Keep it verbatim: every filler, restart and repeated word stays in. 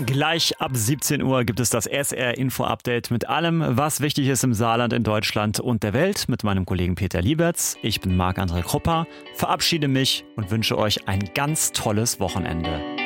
Gleich ab siebzehn Uhr gibt es das S R-Info-Update mit allem, was wichtig ist im Saarland, in Deutschland und der Welt mit meinem Kollegen Peter Liebertz. Ich bin Marc-André Krupper, verabschiede mich und wünsche euch ein ganz tolles Wochenende.